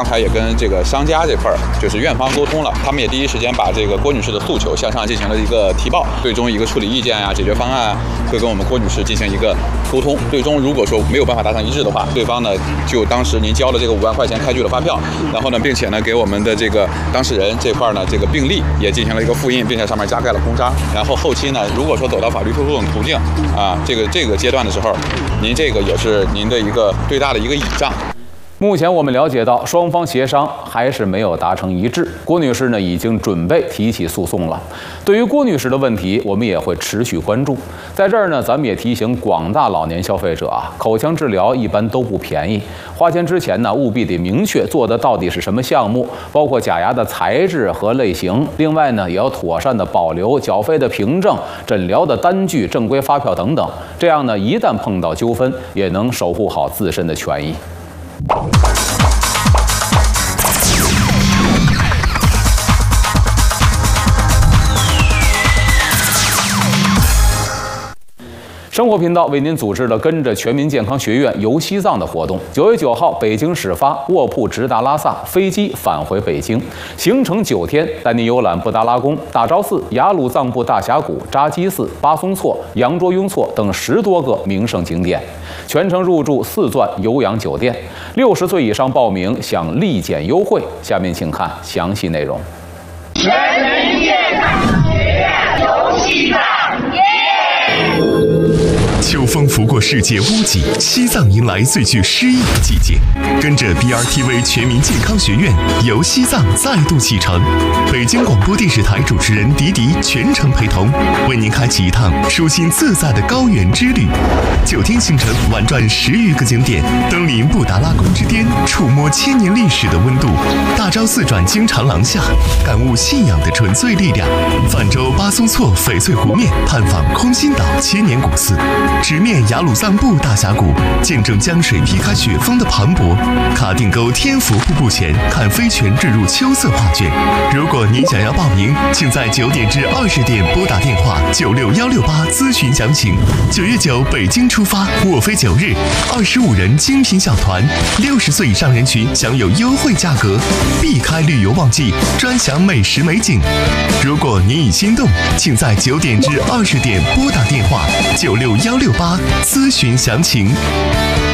开也跟这个商家这块就是院方沟通了，他们也第一时间把这个郭女士的诉求向上进行了一个提报，最终一个处理意见呀、解决方案会跟我们郭女士进行一个沟通。最终如果说没有办法达成一致的话，对方呢就当时您交了这个5万块钱开具的发票，然后呢，并且呢给我们的这个当事人这块呢这个病历也进行了一个复印，并且上面加盖了公章。然后后期呢，如果说走到法律诉讼途径啊，这个阶段的时候，您这个也是您的一个最大的一个倚仗。 目前我们了解到，双方协商还是没有达成一致。郭女士呢已经准备提起诉讼了。对于郭女士的问题，我们也会持续关注。在这儿呢，咱们也提醒广大老年消费者啊，口腔治疗一般都不便宜，花钱之前呢，务必得明确做的到底是什么项目，包括假牙的材质和类型。另外呢，也要妥善的保留缴费的凭证、诊疗的单据、正规发票等等。这样呢，一旦碰到纠纷，也能守护好自身的权益。生活频道为您组织了跟着全民健康学院游西藏的活动。9月9号，北京始发，卧铺直达拉萨，飞机返回北京，行程9天，带您游览布达拉宫、大昭寺、雅鲁藏布大峡谷、扎基寺、巴松措、羊卓雍措等10多个名胜景点，全程入住4钻有氧酒店。60岁以上报名享立减优惠。下面请看详细内容。 全民健康学院游西藏。 秋风拂过世界屋脊，西藏迎来最具诗意的季节。跟着 BRTV 全民健康学院游西藏再度启程，北京广播电视台主持人迪迪全程陪同，为您开启一趟舒心自在的高原之旅。9天行程，玩转10余个景点，登临布达拉宫之巅，触摸1000年历史的温度；大昭寺转经长廊下，感悟信仰的纯粹力量；泛舟巴松措翡翠湖面，探访空心岛千年古寺；直面雅鲁藏布大峡谷，见证江水劈开雪峰的磅礴；卡定沟天府瀑布前，看飞泉坠入秋色画卷。如果您想要报名，请在9点至20点拨打电话96168咨询详情。9月9北京出发，卧飞9日，25人精品小团，60岁以上人群享有优惠价格，避开旅游旺季，专享美食美景。如果您已心动，请在9点至20点拨打电话96168咨询详情。